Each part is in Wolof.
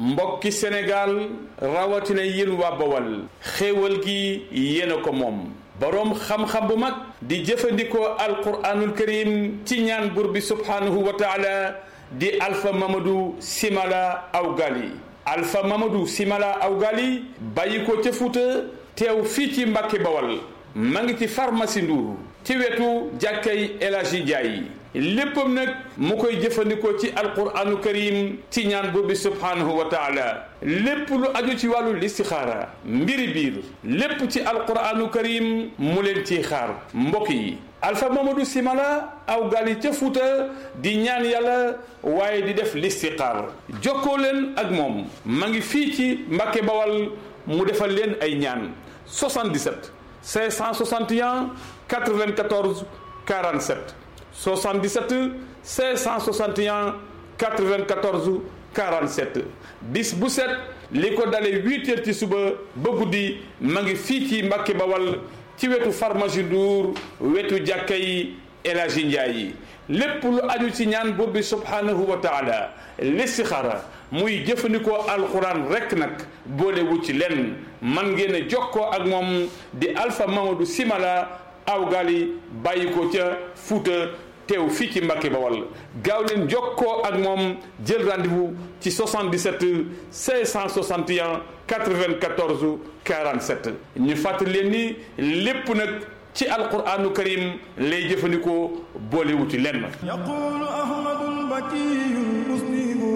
mbokki Sénégal rawatina yéen waa Bawal xéewal gi yéen a ko moom boroom xam-xam bu mag di jëfandikoo alquraanul karim ci ñaan buur bi subhaanahu wa taala di Alpha Mamadou Simala Awgali Alpha Mamadou Simala Awgali bàyyi ko ca Fuuta teew fii ci Mbàkke Bawal ma ngi ci pharmacie Ndour ci wetu jàkkay El Hadji Ndiaye léppam nag mu koy jëfandikoo ci alquranu karim ci ñaan buur bi subhanahu wa taala lépp lu aju ci wàllu listixaara mbiri biir lépp ci alquranu karim mu leen ciy xaar mbokk yi Alpha Mamadou Simala Awgali ca Fuuta di ñaan yàlla waaye di def listixaar jokkoo leen ak moom ma ngi fii ci Mbàkke Bawal mu defal leen ay ñaan 77 561 94 47 77 561 94 47 bis bu set li ko dalee 8 heures ci suba ba guddi ma ngi fii ci Mbàkke Bawal ci wetu pharmacie Ndour wetu jàkka yi El Hadji Ndiaye lépp lu aju ci ñaan buur bi subhanahu wa taala listixaara muy jëfandikoo alquran rekk nag boolewu ci lenn man ngeen a jokkoo ak moom di Alpha Mamadou Simala Awgali bàyyi ko ca Fuuta teew fii ci Mbàkke Bawal gaaw leen jokkoo ak moom jël rendez-vous ci 77 561 94 47 ñu fàttali leen ni lépp nag ci alquranu karim lay jëfandikoo boolewu ci lenn yaqulu ahmadul bakiyul muslimu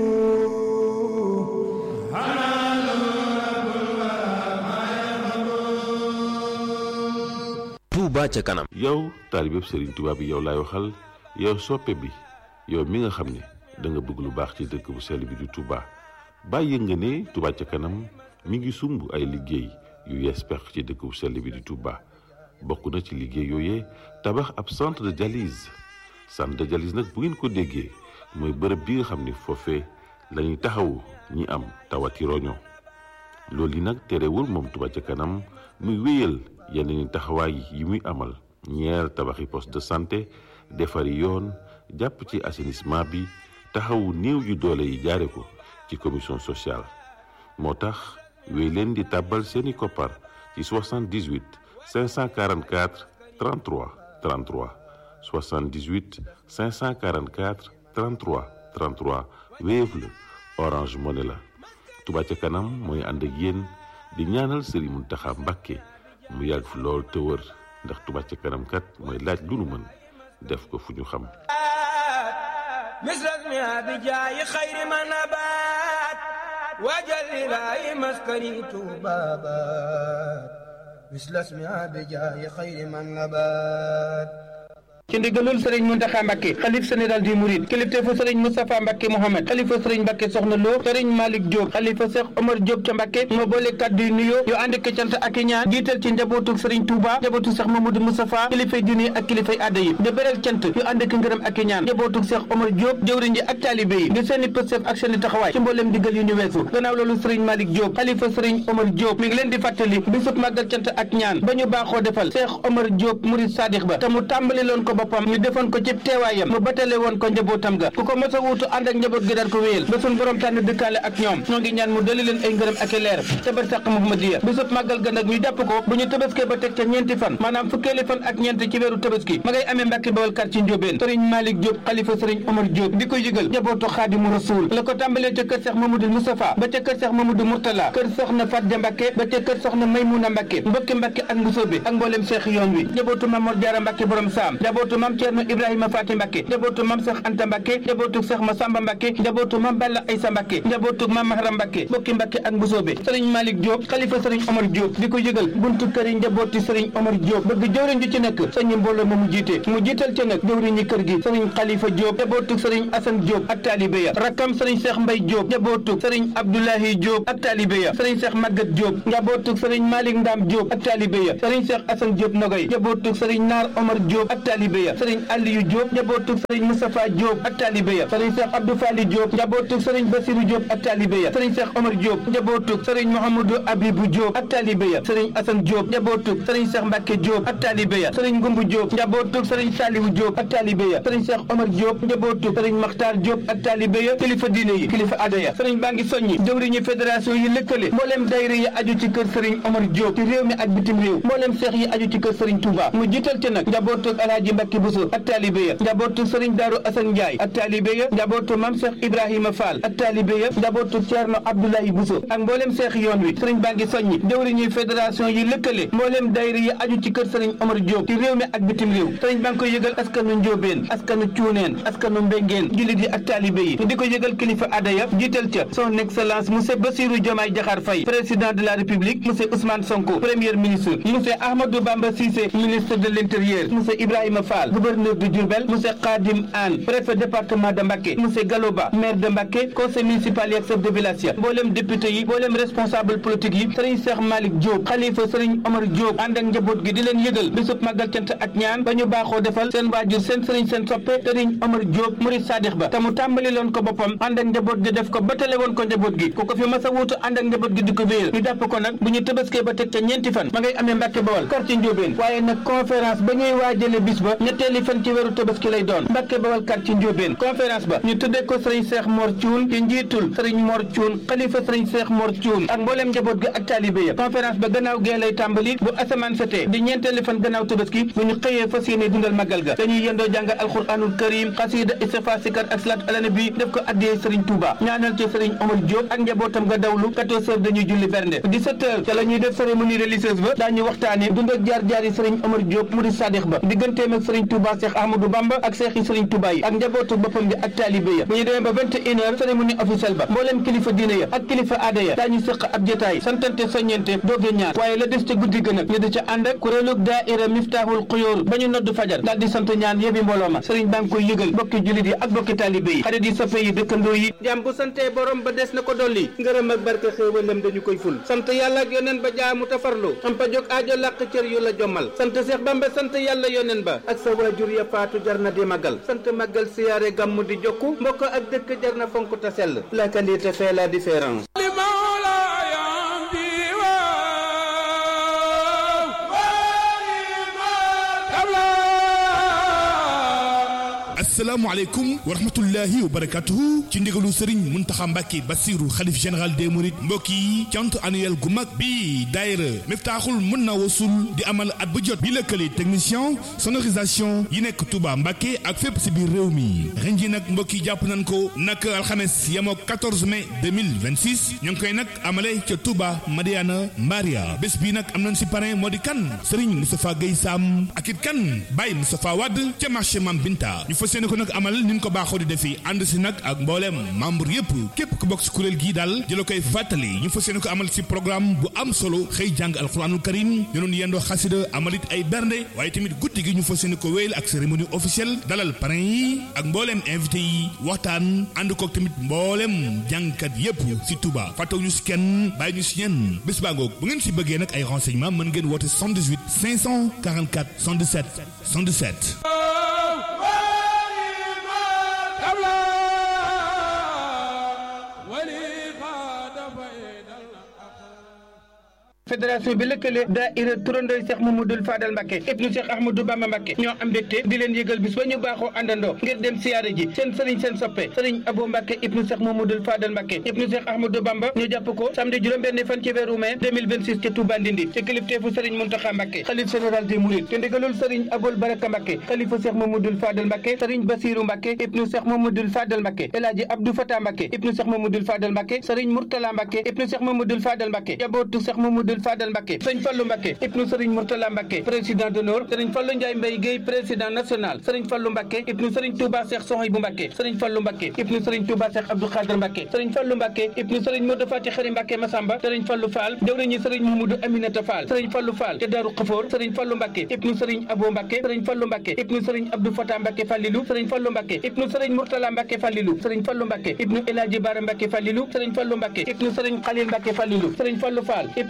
Touba ca kanam. yow taalibeb Serigne Touba bi yow laay waxal yow soppe bi yow mi nga xam ne da nga bëgg lu baax ci dëkk bu sell bi di Touba bàyyi nga ne Touba ca kanam mi ngi sumb ay liggéey yu yees pex ci dëkk bu sell bi di Touba bokk na ci liggéey yooyee tabax ab centre de dialyse nag bu ngeen ko déggee mooy bërëb bi nga xam ne foofee la ñuy taxawu ñi am tawati roño loolu yi nag terewul moom Touba ca kanam muy wéyal yeneen taxawaay yi muy amal ñeer tabaxi poste de santé defari yoon jàpp ci assainissement bi taxawu néew yu doole yi jaare ko ci commission sociale moo tax wéy leen di tàbbal seeni koppar ci 78 544 33 33 78 544 33 33 Wave la Orange Money la Touba ca kanam mooy ànd ak yéen di ñaanal Serigne Mountakha Mbacké mu yàgg fi lool te wër ndax Touba ca kanam kat mooy laaj lu nu mën def ko fu ñu xam misrasmi abijaayi xayri ma nabaat wajal ilaahi maskani tuubaabaat misrasmi abijaayi xayri ma nabaat ci ndigalul sëriñ Mountakha Mbacké xalif général des mourides kilifteefu sëriñ Moustapha Mbacké Mohamed xalifa sëriñ Mbacké Soxna Lo sëriñ Malick Diop xalifa Cheikh Omar Diop ca Mbacké moo boole kàddu yu nuyoo yu ànd ak cant ak i ñaan jiital ci njabootu sëriñ Touba njabootu Cheikh Mamadou Moustapha kilifay diine ak kilifay aada yi di beral cant yu ànd ak ngërëm ak i ñaan njabootu Cheikh Omar Diop jëwriñ ji ak taalibe yi di seeni pëstef ak seeni taxawaay ci mbooleem digal yu ñu weesu gannaaw loolu sëriñ Malick Diop xalifa sëriñ Omar Diop mi ngi leen di fàttali bisub màggal cant ak ñaan ba ñu baaxoo defal Cheikh Omar Diop murid sadiq ba te mu tàmbali loon ko boppam ñu defoon ko ci teewaayam mu batale woon ko njabootam ga ku ko mos a wuutu ànd ak njaboot gi daan ko wéyal ba suñ borom tànn dëkkaale ak ñoom ñoo ngi ñaan mu dali leen ay ngërëm ak i leer ca barsàq Muhammadiya bisub màggal ga nag ñu jàpp ko bu ñu tabaskee ba teg ca ñeenti fan maanaam fukkeeli fan ak ñeent ci weeru tabaski ma ngay amee Mbàkke Bawal quartier Ndiobène sëriñ Malick Diop xalifa sëriñ Omar Diop di ko yëgal njabootu Xaadimu Rasuul la ko tàmbalee ca kër Cheikh Mamadou Moustapha ba ca kër Cheikh Mamadou Mourtala kër soxna Fatja Mbàkke ba ca kër soxna Maymuna Mbàkke mbokki Mbàkke ak Mbusoobe ak mboolem Cheikh yoon wi njabootu Mame Mor Diarra Mbàkke borom saam njabootu Mame Thierno Ibrahima Faty Mbàkke njabootu Mame Cheikh Anta Mbàkke njabootu Cheikh Massamba Mbàkke njabootu Mame Balla Aïssa Mbàkke njabootu Mame Mahram Mbàkke mbokki Mbàkke ak Mbusoobe sëriñ Malick Diop xalifa sëriñ Omar Diop di ko yëgal buntu kër yi njabooti sëriñ Omar Diop bëgg jëwriñ ju ci nekk sëñ mbooloo ma mu jiite mu jiital ca nag jëwriñ ñi kër gi sëriñ Khalifa Diop njabootu sëriñ Assane Diop ak taalibe ya rakkam sëriñ Cheikh Mbaye Diop njabootu sëriñ Abdoulahi Diop ak taalibe ya sëriñ Cheikh Maguette Diop njabootu sëriñ Malick Ndam Diop ak taalibe ya sëriñ Cheikh Assane Diop Nogay njabootu sëriñ Naar Omar Diop ak taalibe taalibe ya sëriñ Aliou Diop njabootug sëriñ Moustapha Diop ak taalibe ya sëriñ Cheikh Abdou Fali Diop njabootug sëriñ Bassirou Diop ak taalibe ya sëriñ Cheikh Omar Diop njabootug sëriñ Mouhamadou Abibou Diop ak taalibe ya sëriñ Assane Diop njabootug sëriñ Cheikh Mbacke Diop ak taalibe ya sëriñ Ngumbu Diop njabootug sëriñ Saliou Diop ak taalibe ya sëriñ Cheikh Omar Diop njabootug sëriñ Makhtar Diop ak taalibe ya kilifa diine yi kilifa aada ya sëriñ baa ngi soññi jëwriñu fédération yi lëkkale mbooleem dayre yi aju ci kër sëriñ Omar Diop ci réew mi ak bitim réew mbooleem seex yi aju ci kër sëriñ Touba mu jiital ci nag njabootug Alhaji Mbacke Bousso ak taalibe ya njabootug sëriñ Darou Assane Ndiaye ak taalibe ya njabootug Mame Cheikh Ibrahima Fall ak taalibe ya njabootug Thierno Abdoulaye Bousso ak mbooleem seex yoon wi sëriñ baa ngi soññi jëwriñu fédération yi lëkkale mbooleem dayre yi aju ci kër sëriñ Omar Diop ci réew mi ak bitim réew sëriñ baa ngi koy yëgal askanu Njóobeen askanu Cuuneen askanu Mbengeen jullit yi ak taalibe yi di ko yëgal kilifa aada ya jiital ca son excellence monsieur Bassirou Diomaye Diakhar Faye président de la République monsieur Ousmane Sonko premier ministre monsieur Ahmadou Bamba Cissé ministre de l'Intérieur monsieur Ibrahima Fall gouverneur de Diourbel monsieur Khadim Anne préfet département de Mbacké monsieur Galoba maire de Mbacké conseil municipal yi ak chef de village ya mboolem député yi mboolem responsable politique yi sëriñ Cheikh Malick Diop xalifa sëriñ Omar Diop ànd ak njaboot gi di leen yëgal bisub màggal cant ak ñaan ba ñu baaxoo defal seen waajur seen sëriñ seen soppe sëriñ Omar Diop murid sadix ba te mu tàmbali loon ko boppam ànd ak njaboot gi def ko ba tale woon ko njaboot gi ku ko fi mas a wuutu ànd ak njaboot gi di ko wéyal ñu jàpp ko nag bu ñu tëbaskee ba teg ca ñeenti fan ma ngay amee Mbàkke Bawal quartier Ndiobène waaye nag conférence ba ñuy waajale bis ba ñetteeli fan ci weeru tëbaski lay doon Mbàkke Bawal quartier Ndiobène conférence ba ñu tuddee ko sëriñ Cheikh Mor Thioune ci njiitul sëriñ Mor Thioune xalifa sëriñ Cheikh Mor Thioune ak mbooleem njaboot gi ak taalibe ya conférence ba gannaaw gee lay tàmbali bu asamaan setee di ñeenteeli fan gannaaw tëbaski bu ñu xëyee fas yéene dundal màggal ga dañuy yendoo jàng alxuraanul karim xasida istighfar sikar ak salaat ala nabi def ko addiyee sëriñ Touba ñaanal ci sëriñ Omar Diop ak njabootam nga dawlu 14 heures dañuy julli bernde 17 heures ca la ñuy def cérémonie religieuse ba daañu waxtaane dund ak jaar-jaar yi sëriñ Omar Diop murid sadix ba digganteem ak sëriñ Touba Cheikh Ahmadou Bamba ak seex yi sëriñ Touba yi ak njabootu boppam gi ak taalibe ya bu ñu demee ba 21 heures cérémonie officielle ba mbooleem kilifa diine ya ak kilifa aada ya daañu sëq ab jotaay santante soññente dooge ñaar waaye la des ca guddi gën a ñu di ca ànd ak kuréelug daaira Miftahul Xuyóor ba ñu nodd fajar daal di sant ñaan yebi mbooloo ma sëriñ baa ngi koy yëgal bokki jullit yi ak bokki taalibe yi xarit yi soppe yi dëkkandoo yi jàmm bu santee borom ba des na ko dolli ngërëm ak barke xéewalam dañu koy ful sant yàlla ak yoneen ba jaamu tafarlu am pa jóg aajo làq cër yu la jommal sant Seex Bamba sant yàlla yoneen ba ak sa waajur ya faatu jar na di màggal sant màggal siyaare gàmmu di jokku mbokk ak dëkk jar na fonk ta sell la qualité fait la différence asalaamaaleykum wa rahmatullahi wa barakatuhu ci ndigalu Serigne Mountakha Mbacké Bassirou xalif général des mourides mbokk yi cant annuel gu mag bi daayira Miftahul Munna Wasul di amal at bu jot bi lëkkale technicien sonorisation yi nekk Touba Mbacké ak fépp si biir réew mi ren ji nag mbokk yi jàpp nañ ko nag alxames yemoo 14 mai 2026 ñoo ngi koy nag amale ca Touba Madiana Maria bés bi nag am nañ si parrain moo di kan Serigne Moustapha Gueye Sam ak it kan Baye Moustapha Wade ca marché Mam Binta ñu fas yéene ko nag amal ni ñu ko baaxoo di defi ànd si nag ak mbooleem membre yëpp képp ku bokk si kuréel gii daal di la koy fàttali ñu fas yéene ko amal si programme bu am solo xëy jàng alxuraanul karim ñu doon yendoo xasida amalit ay bernde waaye tamit guddi gi ñu fas yéene ko wéyal ak cérémonie officielle dalal parrain yi ak mbooleem invité yi waxtaan ànd kook tamit mbooleem jàngkat yëpp si Touba fàttaw ñu si kenn bàyyi ñu si ñenn bés baa ngoog bu ngeen si bëggee nag ay renseignements mën ngeen woote 78 544 117 117 fédération bi lëkkale daaira turandooy Cheikh Mamadou Fadal Mbacké ibnu Cheikh Ahmadou Bamba Mbacké ñoo am mbégte di leen yëgal bis ba ñu baaxoo àndandoo ngir dem siyaare ji seen sëriñ seen soppe sëriñ Abou Mbacké ibnu Cheikh Mamadou Fadal Mbacké ibnu Cheikh Ahmadou Bamba ñu jàpp ko samedi juróom-benn fan ci weeru mai 2026 ca Touba Ndindi ci kilifteefu sëriñ Mountakha Mbacké xalif général des mourides te ndigalul sëriñ Aboul Baraka Mbacké xalifa Cheikh Mamadou Fadal Mbacké sëriñ Bassirou Mbacké ibnu Cheikh Mamadou Fadal Mbacké El Hadji Abdou Fatah Mbacké ibnu Cheikh Mamadou Fadal Mbacké sëriñ Mourtala Mbacké ibnu Cheikh Mamadou Fadal Mbacké jabootu Cheikh Mamadou Fadal Mbacké Fallou Mbacké ibnu Serigne Mourtala Mbacké président d'honneur Serigne Fallou Ndiaye Mbaye Guèye président national Serigne Fallou Mbacké ibnu Serigne Touba Cheikh Sohaybou Mbacké Serigne Fallou Mbacké ibnu Serigne Touba Cheikh Abdou Khadr Mbacké Serigne Fallou Mbacké ibnu Serigne Modou Fati Khari Mbacké Massamba Serigne Fallou Fall jawriñu Serigne Mamadou Aminata Fall Serigne Fallou Fall te Darou Khafour Serigne Fallou Mbacké ibnu Serigne Abo Mbacké Serigne Fallou Mbacké ibnu Serigne Abdou Fatah Mbacké Fallilou Serigne Fallou Mbacké ibnu Serigne Mourtala Mbacké Fallilou Serigne Fallou Mbacké ibnu El Hadji Bara Mbacké Fallilou Serigne Fallou Mbacké ibnu Serigne Khalil Mbacké Fallilou Serigne Fallou Fall ibnu Serigne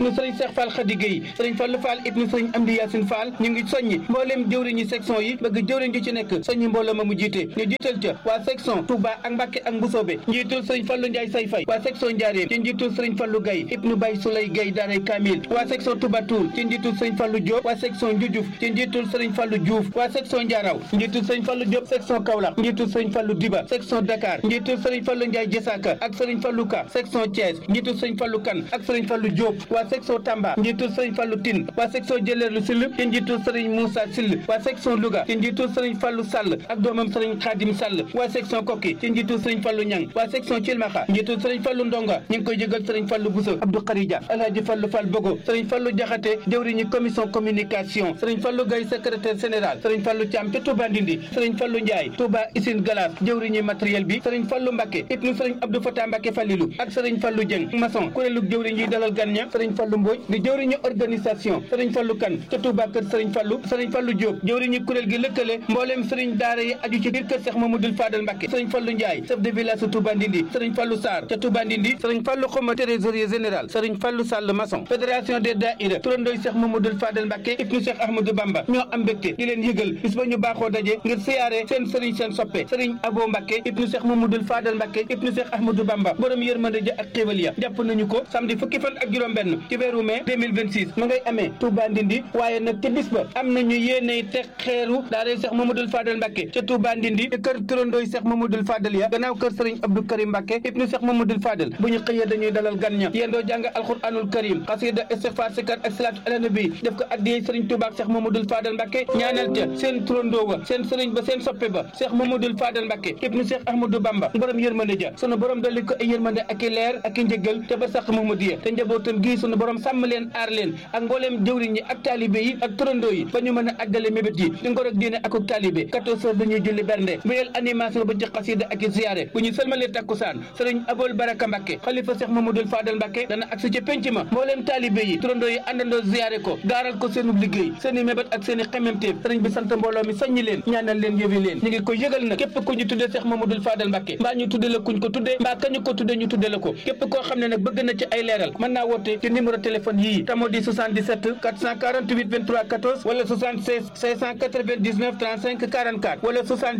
Cheikh Fall Khady Gueye sëriñ Fallou Fall ibnu sëriñ Amdi Yacine Fall ñu ngi soññi mbooleem jëwriñi section yi bëgg jëwriñ ju ci nekk soññi mbooloo ma mu jiite ñu jiital ca waa section Touba ak Mbacké ak Mbusoobe njiitul sëriñ Fallou Ndiaye say fay waa section Ndiarène ci njiitul sëriñ Fallou Gaye ibnu Baye Souley Gaye daaray Kamil waa section Touba Toul ci njiitul sëriñ Fallou Diop waa section Ndioudiouf ci njiitul sëriñ Fallou Diouf waa section Ndiaraw njiitul sëriñ Fallou Diop section Kaolack njiitul sëriñ Fallou Diba section Dakar njiitul sëriñ Fallou Ndiaye Jessaka ak sëriñ Fallou Ka section Thiès njiitul sëriñ Fallou Kane ak sëriñ Fallou Diop waa section Tamba njiitul sëriñ Fallou Tine waa section Jëleerlu Sill ci njiitul sëriñ Moussa Sill waa section Louga ci njiitul sëriñ Fallou Sall ak doomam sëriñ Khadim Sall waa section Koki ci njiitul sëriñ Fallou Niang waa section Thilmakha njiitul sëriñ Fallou Ndonga ñu ngi koy jégal sëriñ Fallou Bousso Abdou Kharija Alhaji Fallou Fall Bogo sëriñ Fallou Diakhaté jëwriñu commission communication sëriñ Fallou Gaye secrétaire général sëriñ Fallou Thiam ca Touba Ndindi sëriñ Fallou Ndiaye Touba Isine Galas jëwriñu matériel bi sëriñ Fallou Mbacké ibnu sëriñ Abdou Fatah Mbacké Falilou ak sëriñ Fallou Dieng maçon kuréelu jëwriñ yi dalal gan ña sëriñ Fallou Mbodj di jëwriñu organisation sëriñ Fallou Kane ca Touba kër sëriñ Fallou Diop jëwriñu kuréel gi lëkkale mbooleem sëriñ daara yi aju ci biir kër Cheikh Mamadou Fadal Mbacké sëriñ Fallou Ndiaye chef de village Touba Ndindi sëriñ Fallou Sarr ca Touba Ndindi sëriñ Fallou Xoma trésorier général sëriñ Fallou Sall maçon fédération des daïra turandooy Cheikh Mamadou Fadal Mbacké ibnu Cheikh Ahmadou Bamba ñoo am mbégte di leen yëgal bis ba ñu baaxoo daje ngir siyaare seen sëriñ seen soppe sëriñ Abo Mbacké ibnu Cheikh Mamadou Fadal Mbacké ibnu Cheikh Ahmadou Bamba borom yërmande ja ak xéewal ya jàpp nañu ko samedi fukki fan ak juróom-benn ci weeru mai 2026 ma ngay amee Touba Ndindi waaye nag ca bis ba am nañu yéeney teg xeeru daaray Cheikh Mamadou Fadal Mbacké ca Touba Ndindi te kër turandooy Cheikh Mamadou Fadal ya gannaaw kër sëriñ Abdou Karim Mbacké ibnu Cheikh Mamadou Fadal bu ñu xëyee dañuy dalal gan ña yéendoo jàng alxuraanul karim xasida istighfar sikar ak salaatu ala nabi def ko addiyee sëriñ Touba ak Cheikh Mamadou Fadal Mbacké ñaanal ca seen turandoo wa seen sëriñ ba seen soppe ba Cheikh Mamadou Fadal Mbacké ibnu Cheikh Ahmadou Bamba borom yërmande ja sunu borom dolli ko ay yërmande ak i leer ak i njëggal te ba sax Mamadou te njabootam gii sunu borom sàmm leen aar leen ak mbooleem jëwriñ yi ak taalibe yi ak turandoo yi ba ñu mën a àggale mébét yi di ngor ak diine ak taalibe 14 heures dañuy julli bernde wéyal animation ba ci xasida ak i ziyaare bu ñu sëlmalee takkusaan sëriñ Abol Baraka Mbacké xalifa Cheikh Mamadou Fadal Mbacké dana agsi ci penc ma mbooleem taalibe yi turandoo yi àndandoo ziyaare ko gaaral ko seenu liggéey seeni mébét ak seeni xememteef sëriñ bi sant mbooloo mi soññi leen ñaanal leen yëwi leen ñu ngi ko yëgal nag képp ku ñu tuddee Cheikh Mamadou Fadal Mbacké mbaa ñu tudde la kuñ ko tuddee mbaa kañu ko tuddee ñu tudde la ko képp koo xam ne nag bëgg na ci ay leeral mën naa woote ci numéro téléphone yii tamo di 77 448 23 14 wala 76 699 35 44 wala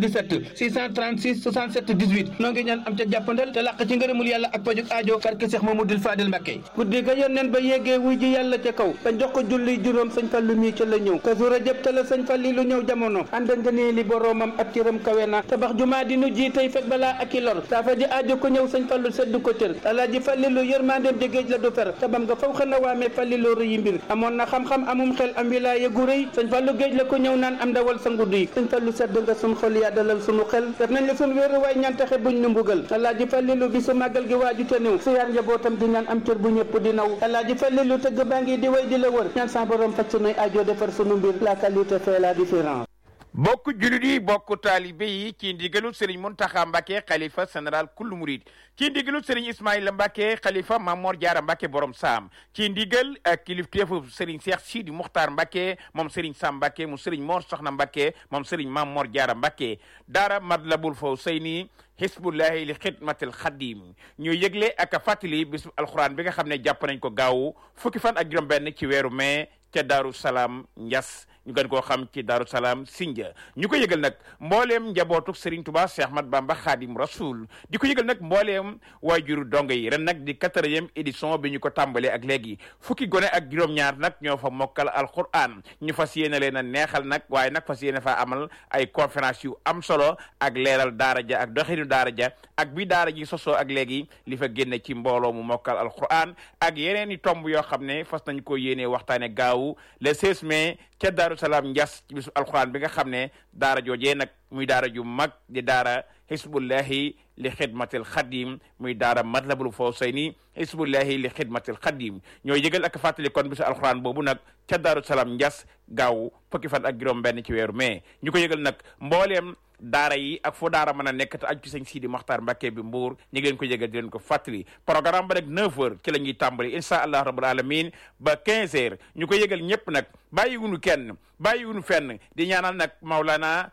77 636 67 18 noo ngi ñaan am ca jàppandal te làq ci ngërëmul yàlla ak pajuk aajo barke Cheikh Mamadou Fadal Mbacké guddi ga yónneen ba yéegee wuy ji yàlla ca kaw ba jox ko julli juróom sëñ Fallu mii ca la ñëw Kazu Rajab te la sëñ Falli lu ñëw jamono ànd ngënee li boroomam ak cëram kawe na tabax jumaa di nu ji tey fekk balaa ak i lor saafa ji aajo ko ñëw sëñ Fallu seddu ko cër alaaji Fallilu yërmandeem ji géej la du fer tabam nga faw xana waamee Fallilu rëyi mbir amoon na xam-xam amum xel am wilaaya gu rëy sëñ Fallu géej la ko ñëw naan am ndawal sa ngudd yi sëñ Fallu sedd nga sun xol yaa dalal sunu xel def nañ la sun wéeru waay ñaan taxe buñ nu mbugal alaaji Fallilu bi su màggal gi waaju te néew siyaar njabootam di ñaan am cër bu ñëpp di naw alaaji Fallilu tëgg baa ngi di way di la wër ñaan sa borom faj sunuy aajo defar sunu mbir la qualité fait la différence. bokk julit yi bokk taalibe yi ci ndigalul Serigne Mountakha Mbacké xalifa général kullu murid ci ndigalul Serigne Ismaïla Mbacké xalifa Mamor Diarra Mbacké borom saam ci ndigal ak kilifteefu Serigne Cheikh Sidi Muxtaar Mbacké moom Serigne Sam Mbacké mu Serigne Mor Soxna Mbacké moom Serigne Mamor Diarra Mbacké daara Matlabul Fawzayni Hisbullahi li xidmatil xadim ñu yëgle ak a fàttali bisu alxuraan bi nga xam ne jàpp nañ ko gaaw fukki fan ak juróom-benn ci weeru mai ca Daaru Salaam Ndias ñu gën koo xam ci Daaru Salaam Sindia ñu ko yëgal nag mbooleem njabootuk Serigne Touba Cheikh Ahmad Bamba Khadim Rasoul di ko yëgal nag mbooleem waajuru dongo yi ren nag di 4e édition bi ñu ko tàmbalee ak léegi fukki gone ak juróom-ñaar nag ñoo fa mokkal alquran ñu fas yéene leen a neexal nag waaye nag fas yéene fa amal ay conférence yu am solo ak leeral daara ja ak doxinu daara ja ak bi daara ji sosoo ak léegi li fa génne ci mbooloo mu mokkal alquran ak yeneen i tomb yoo xam ne fas nañ ko yéene waxtaane gaaw le 16 mai ca Daaru Salaam Ndias ci bisu alquran bi nga xam ne daara joojee nag muy daara ju mag di daara Hisbullahi li xidmatil xadim muy daara Matlabul Fawzayni Hisbullahi li xidmatil xadim ñooy yëgal ak fàttali kon bisu alquran boobu nag ca Daaru Salaam Ndias gaaw fukki fan ak juróom-benn ci weeru mai ñu ko yëgal nag mbooleem daara yi ak foo daara mën a nekk te aju ci sëñ Sidi Mokhtar Mbacké bi Mbour ñu ngi leen ko yëgal di leen ko fàttali programme ba nag 9h ci la ñuy tàmbali incha allah rabbul alamin ba 15h ñu ko yëgal ñëpp nag bàyyiwunu kenn bàyyiwunu fenn di ñaanal nag Maulana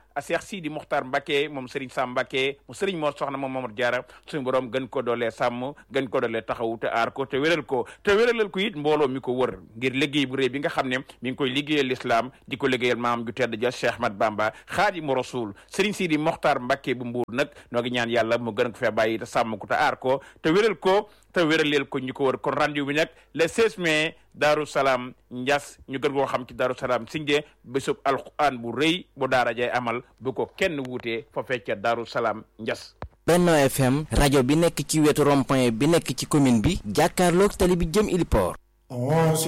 a Cheikh Sidi Mokhtar Mbacké moom Serigne Sam Mbacké mu Serigne Mor Soxna moom Mamadou Diarra suñu borom gën ko doolee sàmm gën ko doolee taxawu te aar ko te wéral ko te wéralal ko it mbooloo mi ko wër ngir liggéey bu rëy bi nga xam ne mi ngi koy liggéeyal l'islam di ko liggéeyal maam ju tedd ja Cheikh Ahmad Bamba Khadimu Rasul Serigne Sidi Mokhtar Mbacké bu Mbuur nag noo ngi ñaan yàlla mu gën ko fee bàyyi te sàmm ko te aar ko te wéral ko te wéraleel ko ñu ko wër kon rendez-vous bi nag le 16 mai Daaru Salaam Ndias ñu gën koo xam ci Daaru Salaam Sinje bésub alquran bu rëy bu daara jay amal bu ko kenn wuutee fa fecca Daaru Salaam Ndias. Benno FM rajo bi nekk ci wetu rond-point bi nekk ci commune bi jàkkaarloog tali bi jëm Iliport.